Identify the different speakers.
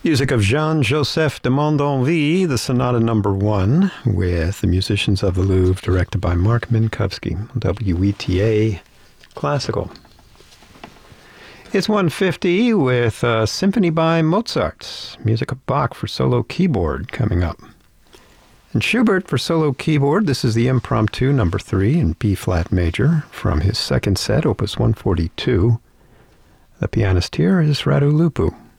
Speaker 1: Music of Jean-Joseph de Mondonville, the Sonata Number 1, with the Musicians of the Louvre, directed by Mark Minkowski, WETA Classical. It's 1:50 with a Symphony by Mozart, music of Bach for solo keyboard coming up. And Schubert for solo keyboard, this is the Impromptu Number 3 in B-flat major from his second set, Opus 142. The pianist here is Radu Lupu.